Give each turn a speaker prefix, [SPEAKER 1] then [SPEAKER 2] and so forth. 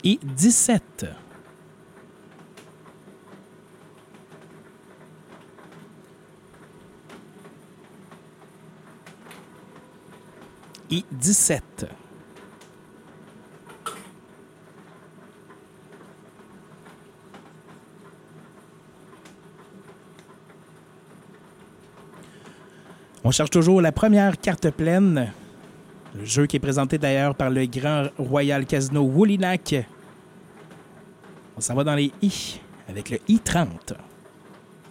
[SPEAKER 1] I-17. I-17. On cherche toujours la première carte pleine. Le jeu qui est présenté d'ailleurs par le Grand Royal Casino Woolleynack. On s'en va dans les I avec le I-30.